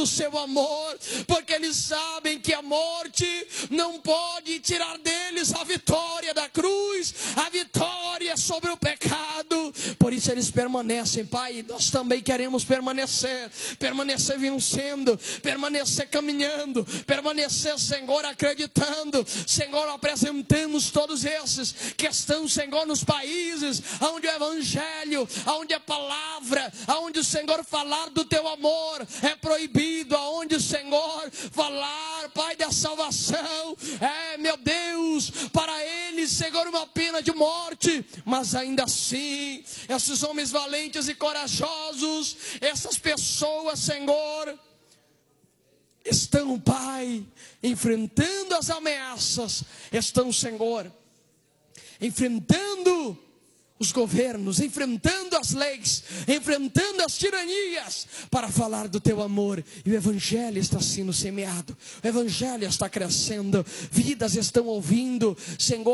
do seu amor, porque eles sabem que a morte não pode tirar deles a vitória da cruz, a vitória sobre o pecado. Por isso eles permanecem, Pai. Nós também queremos permanecer vencendo, permanecer caminhando, permanecer, Senhor, acreditando. Senhor, apresentamos todos esses que estão, Senhor, nos países onde o Evangelho, onde a palavra, onde o Senhor falar do teu amor é proibido, onde o Senhor falar, Pai, da salvação meu Deus, para eles, Senhor, uma pena de morte. Mas ainda assim, esses homens valentes e corajosos, essas pessoas, Senhor, estão, Pai, enfrentando as ameaças, estão, Senhor, enfrentando os governos, enfrentando as leis, enfrentando as tiranias, para falar do teu amor. E o Evangelho está sendo semeado, o Evangelho está crescendo, vidas estão ouvindo, Senhor.